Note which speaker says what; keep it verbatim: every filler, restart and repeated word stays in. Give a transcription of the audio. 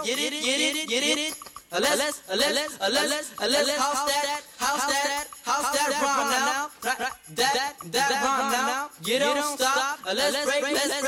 Speaker 1: get it, get it, get it. Uh, let's, let's, uh, let's, uh, let's, uh, let's house that, house that, house that rhyme now. That, that, that rhyme now. You don't stop. Uh, let's break, let's break.